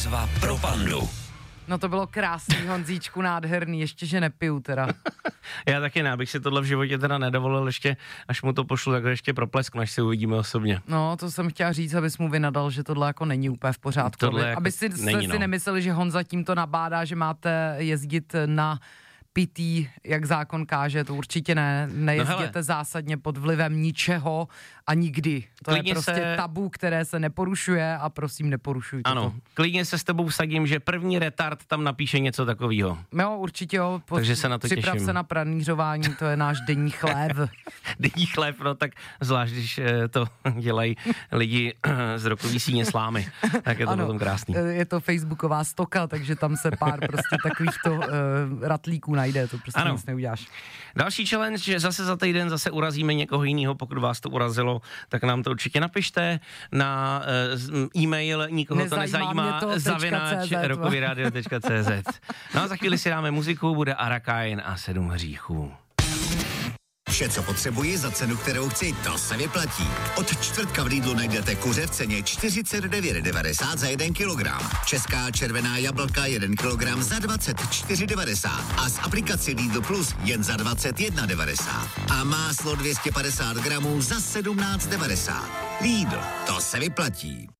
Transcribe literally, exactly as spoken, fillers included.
Výzva pro pandu. No to bylo krásný, Honzíčku, nádherný, ještě že nepiju teda. Já taky ne, abych si tohle v životě teda nedovolil ještě, až mu to pošlu, tak ještě proplesknu, až si uvidíme osobně. No, to jsem chtěla říct, abys mu vynadal, že tohle jako není úplně v pořádku. Tohle aby, jako aby si, není, si no. nemysleli, že Honza tímto nabádá, že máte jezdit na pitý, jak zákon káže, to určitě ne. Nejezděte no zásadně pod vlivem ničeho a nikdy. To klidně je prostě se... tabu, které se neporušuje a prosím, neporušujte ano, to. Ano, klidně se s tebou vsadím, že první retard tam napíše něco takového. Jo, určitě jo. Po... Takže se na to Připrav těším. se na pranířování, to je náš denní chléb. Denní chléb, no tak zvlášť, když to dělají lidi z rokový síně slámy, tak je to ano, potom krásný. Je to facebooková stoka, takže tam se pár prostě takovýchto uh, ratlíků najde, to prostě ano. Nic neuděláš. Další challenge, že zase za týden zase urazíme někoho jiného, pokud vás to urazilo, tak nám to určitě napište na uh, e-mail, nikoho Nezajímá to nezajímá, to, zavináč rokovyradio tečka cé zet. No a za chvíli si dáme muziku, bude Arakain a sedm hříchů. Vše, co potřebuji za cenu, kterou chci, to se vyplatí. Od čtvrtka v Lidlu najdete kuře v ceně čtyřicet devět devadesát za jeden kilogram. Česká červená jablka jeden kilogram za dvacet čtyři devadesát a z aplikaci Lidl Plus jen za dvacet jedna devadesát. A máslo dvě stě padesát gramů za sedmnáct devadesát. Lidl, to se vyplatí.